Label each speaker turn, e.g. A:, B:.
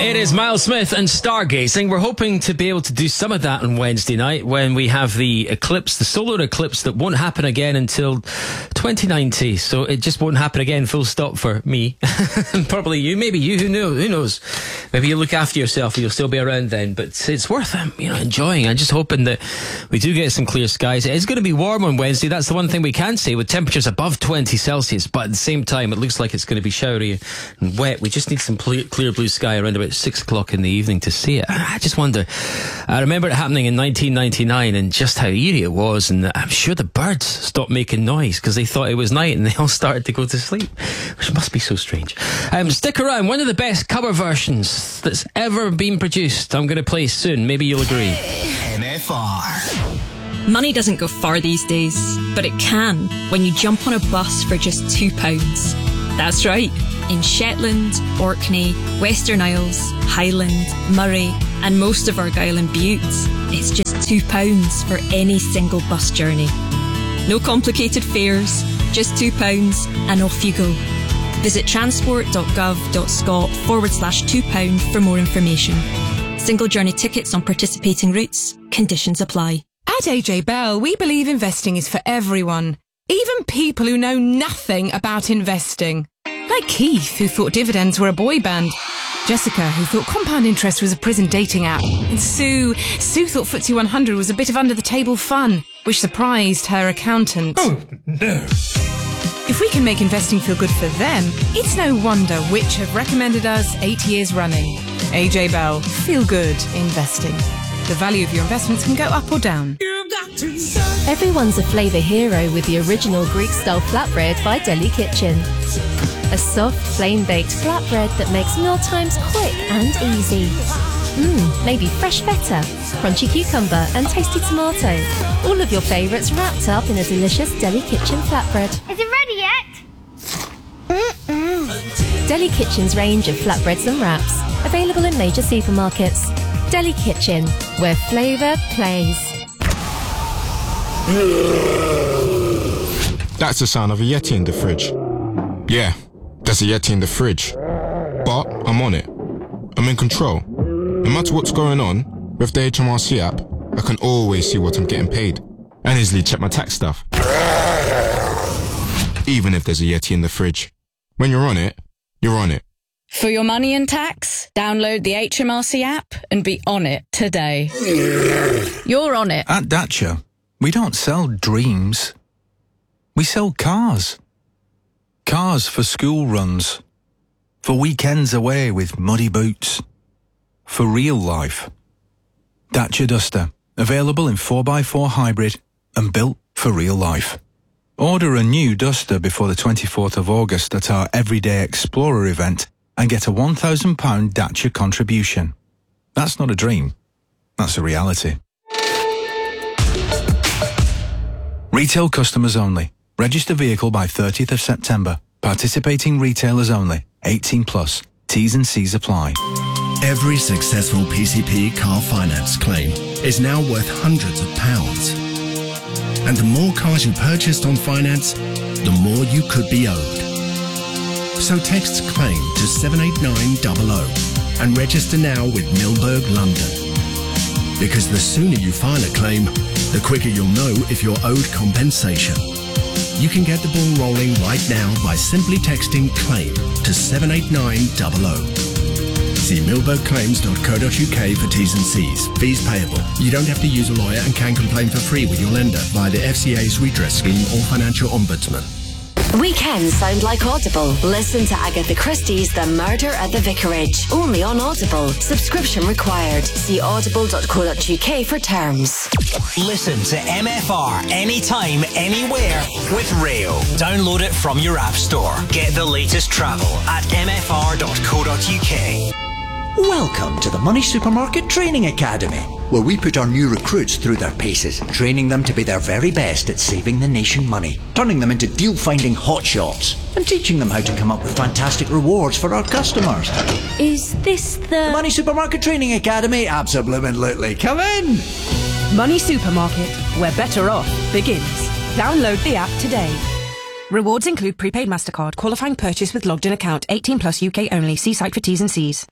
A: It is Miles Smith and Stargazing. We're hoping to be able to do some of that on Wednesday night when we have the eclipse, the solar eclipse that won't happen again until 2090. So it just won't happen again, full stop, for me. And probably you, maybe you, who knows? Maybe you look after yourself and you'll still be around then. But it's worth enjoying. I'm just hoping that we do get some clear skies. It is going to be warm on Wednesday. That's the one thing we can say, with temperatures above 20 Celsius. But at the same time, it looks like it's going to be showery and wet. We just need some clear blue sky around about 6 o'clock in the evening to see it. I just wonder. I remember it happening in 1999 and just how eerie it was. And I'm sure the birds stopped making noise because they thought it was night and they all started to go to sleep, which must be so strange. Stick around. One of the best cover versions that's ever been produced, I'm going to play soon. Maybe you'll agree.
B: MFR. Money doesn't go far these days, but it can when you jump on a bus for just £2. That's right. In Shetland, Orkney, Western Isles, Highland, Murray and most of Argyll and Bute, it's just £2 for any single bus journey. No complicated fares, just £2 and off you go. Visit transport.gov.scot/£2 for more information. Single journey tickets on participating routes. Conditions apply.
C: At AJ Bell, we believe investing is for everyone, even people who know nothing about investing. Like Keith, who thought dividends were a boy band. Jessica, who thought compound interest was a prison dating app. And Sue thought FTSE 100 was a bit of under-the-table fun, which surprised her accountant.
D: Oh, no.
C: If we can make investing feel good for them, it's no wonder Which have recommended us 8 years running. AJ Bell, feel good investing. The value of your investments can go up or down.
E: Everyone's a flavour hero with the original Greek-style flatbread by Deli Kitchen. A soft, flame-baked flatbread that makes mealtimes quick and easy. Maybe fresh feta, crunchy cucumber and tasty tomato. All of your favourites wrapped up in a delicious Deli Kitchen flatbread.
F: Is it ready yet?
E: Deli Kitchen's range of flatbreads and wraps, available in major supermarkets. Deli Kitchen, where flavour plays.
G: That's the sound of a Yeti in the fridge. Yeah, there's a Yeti in the fridge. But I'm on it. I'm in control. No matter what's going on, with the HMRC app, I can always see what I'm getting paid and easily check my tax stuff. Even if there's a Yeti in the fridge. When you're on it, you're on it.
H: For your money and tax, download the HMRC app and be on it today. You're on it.
D: At Dacia, we don't sell dreams. We sell cars. Cars for school runs. For weekends away with muddy boots. For real life. Dacia Duster, available in 4x4 hybrid and built for real life. Order a new Duster before the 24th of August at our Everyday Explorer event and get a £1,000 Dacia contribution. That's not a dream. That's a reality. Retail customers only. Register vehicle by 30th of September. Participating retailers only. 18 plus. T's and C's apply.
I: Every successful PCP car finance claim is now worth hundreds of pounds. And the more cars you purchased on finance, the more you could be owed. So text CLAIM to 78900 and register now with Milberg London. Because the sooner you file a claim, the quicker you'll know if you're owed compensation. You can get the ball rolling right now by simply texting CLAIM to 78900. See milbergclaims.co.uk for T's and C's. Fees payable. You don't have to use a lawyer and can complain for free with your lender via the FCA's redress scheme or financial ombudsman.
J: Weekends sound like Audible. Listen to Agatha Christie's The Murder at the Vicarage. Only on Audible. Subscription required. See audible.co.uk for terms.
K: Listen to MFR anytime, anywhere with Rail. Download it from your app store. Get the latest travel at mfr.co.uk.
L: Welcome to the Money Supermarket Training Academy, where we put our new recruits through their paces, training them to be their very best at saving the nation money, turning them into deal-finding hotshots, and teaching them how to come up with fantastic rewards for our customers.
E: Is this the
L: Money Supermarket Training Academy? Absolutely. Come in!
M: Money Supermarket, where better off begins. Download the app today. Rewards include prepaid MasterCard, qualifying purchase with logged in account, 18 plus UK only. See site for T's and C's.